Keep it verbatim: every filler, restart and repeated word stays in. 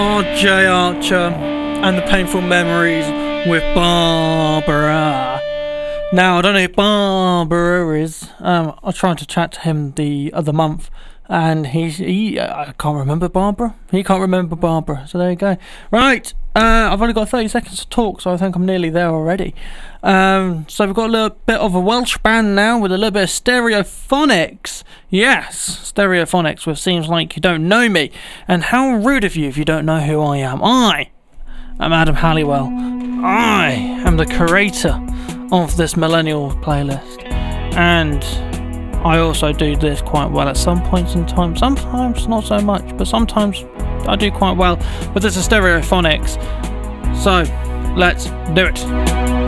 Oh, Jay Archer and the painful memories with Barbara. Now, I don't know who Barbara is. Um, I tried to chat to him the other month, and he's he. I can't remember Barbara. He can't remember Barbara. So there you go. Right. Uh, I've only got thirty seconds to talk, so I think I'm nearly there already. Um, so we've got a little bit of a Welsh band now with a little bit of Stereophonics. Yes, Stereophonics with Seems Like You Don't Know Me. And how rude of you if you don't know who I am. I am Adam Halliwell. I am the creator of this millennial playlist. And I also do this quite well at some points in time. Sometimes not so much, but sometimes I do quite well. But this is Stereophonics. So, let's do it.